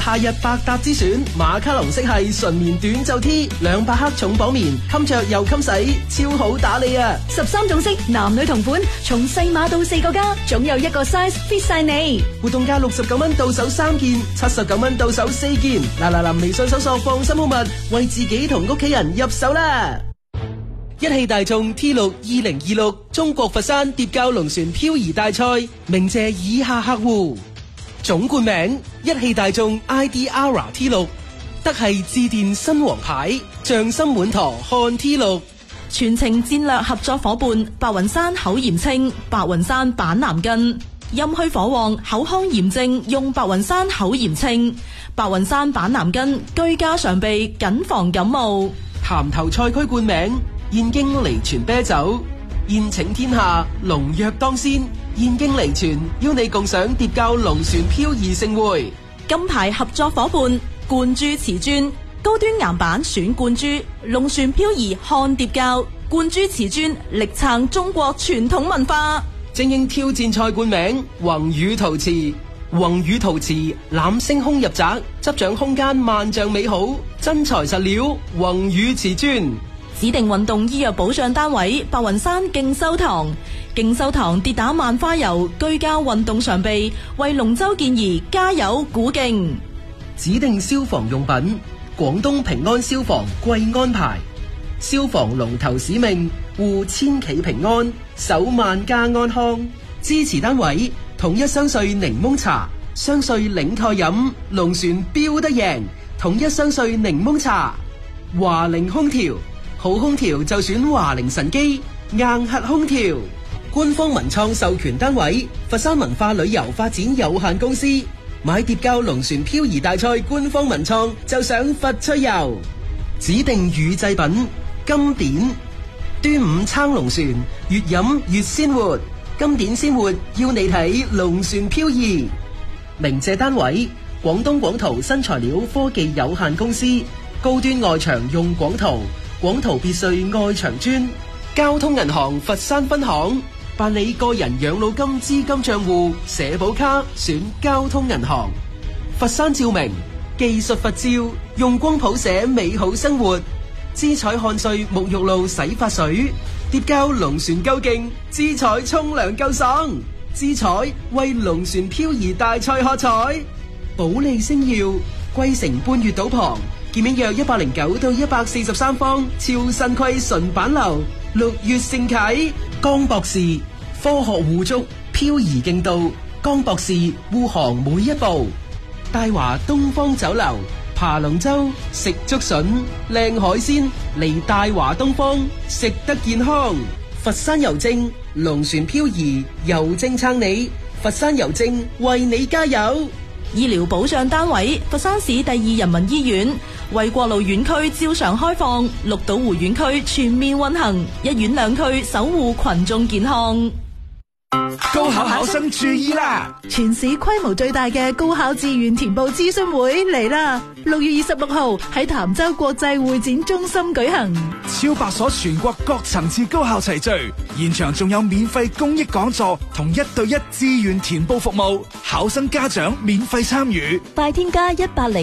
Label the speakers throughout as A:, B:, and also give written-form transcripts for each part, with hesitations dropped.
A: 夏日百搭之選，馬卡龍色系純棉短袖 T， 200克重綁棉，襟着又襟洗，超好打理啊
B: ！13種色，男女同款，從細碼到4個加，總有一個 size fit 晒你。
A: 活動價69蚊到手3件，79蚊到手4件。嗱，微信搜索放心好物，為自己同屋企人入手啦！一汽大眾 T6 2026中國佛山疊滘龍船漂移大賽，鳴謝以下客戶。總冠名一汽大眾 ID.ARA T6， 德系致電新王牌，匠心滿堂看 T6。
B: 全程戰略合作伙伴白雲山口炎清，白雲山板藍根，陰虛火旺口腔炎症用白雲山口炎清，白雲山板藍根居家常備，謹防感冒。
A: 潭頭賽區冠名燕京離泉啤酒，宴請天下龍躍當先，燕京離泉邀你共賞疊滘龍船漂移盛會。
B: 金牌合作伙伴冠珠瓷磚，高端岩板選冠珠，龍船漂移看疊滘，冠珠瓷磚力撐中國傳統文化。
A: 精英挑戰賽冠名宏宇陶瓷，宏宇陶瓷攬星空入宅，執掌空間萬丈美好，真材實料宏宇瓷磚。
B: 指定運動醫藥保障單位白雲山勁修堂，勁修堂跌打萬花油居家運動常備，為龍舟健兒加油鼓勁。
A: 指定消防用品廣東平安消防貴安牌，消防龍頭使命護千企平安，守萬家安康。支持單位統一雙穗檸檬茶，雙穗領賽飲，龍船標得贏。統一雙穗檸檬茶。華菱空調，好空調就選華菱神機硬核空調。官方文創授權單位佛山文化旅遊發展有限公司。買疊滘龍船漂移大賽官方文創就上佛趣遊。指定乳製品金典，端午撐龍船，越飲越鮮活。金典鮮活要你睇龍船漂移。鳴謝單位廣東廣圖新材料科技有限公司，高端外牆用廣圖，廣圖別墅外牆磚。交通銀行佛山分行，辦理個人養老金資金賬戶社保卡選交通銀行。佛山照明技術佛照，用光譜寫美好生活。姿彩漢萃沐浴露洗髮水，疊滘龍船夠勁，姿彩沖涼夠爽。姿彩為龍船漂移大賽喝彩。保利星耀桂城半月島旁，建面約109到143方，超新規純板樓，6月盛啟。江博士科學護足漂移勁度，江博士護航每一步。大華東方酒樓爬龍舟食竹筍，靚海鮮嚟大華東方，食得健康。佛山郵政龍船漂移郵政撐你，佛山郵政為你加油。
B: 醫療保障單位佛山市第2人民醫院，為國路院區照常開放，綠島湖院區全面運行，一院兩區守護群眾健康。
C: 高考考生注意啦！
B: 全市規模最大嘅高考志願填報諮詢會嚟啦！6月26號喺潭州國際會展中心舉行，
C: 超百所全國各層次高校齊聚，現場仲有免費公益講座同1對1志願填報服務，考生家長免費參與。
D: 快添加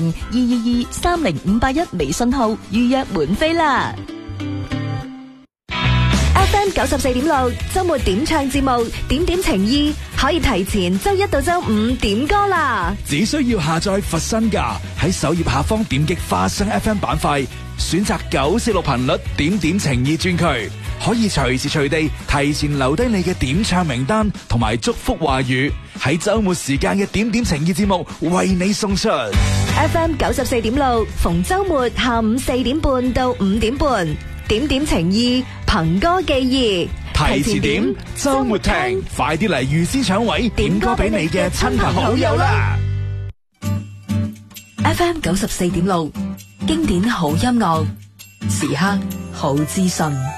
D: 180-222-30581微信號預約門飛啦！FM 94.6周末點唱節目，點點情意，可以提前周一到周五點歌啦！
C: 只需要下載佛山架，喺首頁下方點擊花生 FM 板塊，選擇946頻率點點情意專區，可以隨時隨地提前留低你嘅點唱名單同埋祝福話語，喺周末時間嘅點點情意節目為你送出。
D: FM 94.6逢周末下午4點半到5點半，點點情意，憑歌寄意，
C: 提前點，周末聽，快啲嚟預先搶位，點歌俾你嘅親朋好友啦！
D: FM 94.6經典好音樂，時刻好資訊。